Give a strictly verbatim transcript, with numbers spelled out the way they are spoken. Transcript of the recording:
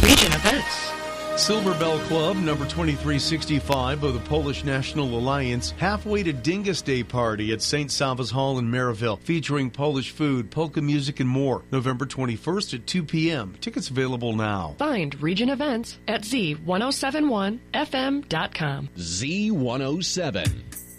Region Events. Silver Bell Club, number twenty-three sixty-five of the Polish National Alliance, halfway to Dingus Day party at Saint Sava's Hall in Maryville, featuring Polish food, polka music, and more. November twenty-first at two p.m. Tickets available now. Find Region Events at Z ten seventy-one F M dot com. Z one oh seven.